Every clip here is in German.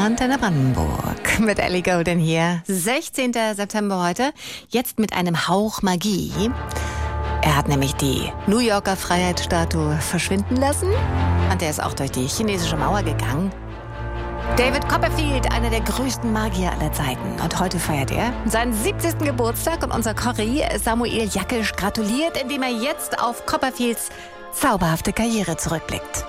Antenne Brandenburg mit Ellie Golden hier. 16. September heute, jetzt mit einem Hauch Magie. Er hat nämlich die New Yorker Freiheitsstatue verschwinden lassen und er ist auch durch die chinesische Mauer gegangen. David Copperfield, einer der größten Magier aller Zeiten. Und heute feiert er seinen 70. Geburtstag und unser Corrie Samuel Jackisch gratuliert, indem er jetzt auf Copperfields zauberhafte Karriere zurückblickt.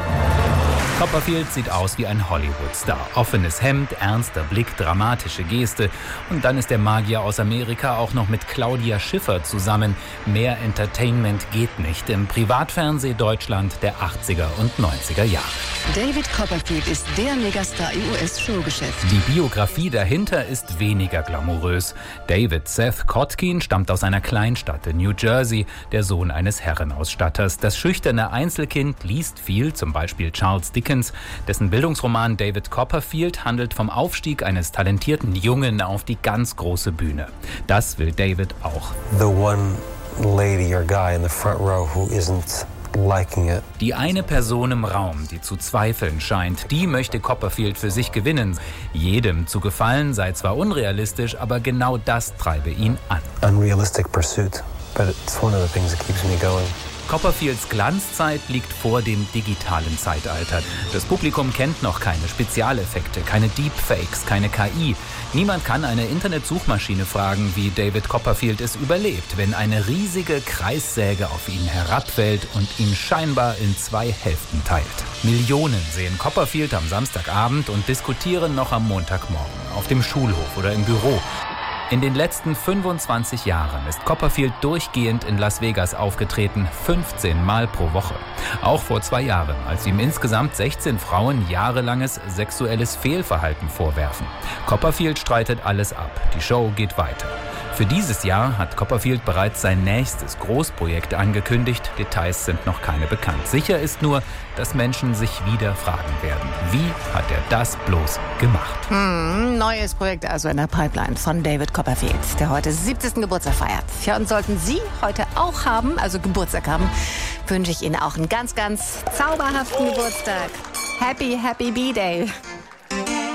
Copperfield sieht aus wie ein Hollywood-Star. Offenes Hemd, ernster Blick, dramatische Geste. Und dann ist der Magier aus Amerika auch noch mit Claudia Schiffer zusammen. Mehr Entertainment geht nicht im Privatfernseh Deutschland der 80er und 90er Jahre. David Copperfield ist der Megastar im US-Showgeschäft. Die Biografie dahinter ist weniger glamourös. David Seth Kotkin stammt aus einer Kleinstadt in New Jersey, der Sohn eines Herrenausstatters. Das schüchterne Einzelkind liest viel, zum Beispiel Charles Dickens. Dessen Bildungsroman David Copperfield handelt vom Aufstieg eines talentierten Jungen auf die ganz große Bühne. Das will David auch. The one lady or guy in the front row who isn't liking it. Die eine Person im Raum, die zu zweifeln scheint, die möchte Copperfield für sich gewinnen. Jedem zu gefallen sei zwar unrealistisch, aber genau das treibe ihn an. Unrealistic pursuit, but it's one of the things that keeps me going. Copperfields Glanzzeit liegt vor dem digitalen Zeitalter. Das Publikum kennt noch keine Spezialeffekte, keine Deepfakes, keine KI. Niemand kann eine Internetsuchmaschine fragen, wie David Copperfield es überlebt, wenn eine riesige Kreissäge auf ihn herabfällt und ihn scheinbar in zwei Hälften teilt. Millionen sehen Copperfield am Samstagabend und diskutieren noch am Montagmorgen auf dem Schulhof oder im Büro. In den letzten 25 Jahren ist Copperfield durchgehend in Las Vegas aufgetreten, 15 Mal pro Woche. Auch vor 2 Jahren, als ihm insgesamt 16 Frauen jahrelanges sexuelles Fehlverhalten vorwerfen. Copperfield streitet alles ab. Die Show geht weiter. Für dieses Jahr hat Copperfield bereits sein nächstes Großprojekt angekündigt. Details sind noch keine bekannt. Sicher ist nur, dass Menschen sich wieder fragen werden, wie hat er das bloß gemacht? Neues Projekt also in der Pipeline von David Copperfield, der heute 70. Geburtstag feiert. Ja, und sollten Sie heute auch haben, also Geburtstag haben, wünsche ich Ihnen auch einen ganz, ganz zauberhaften Geburtstag. Happy B-Day.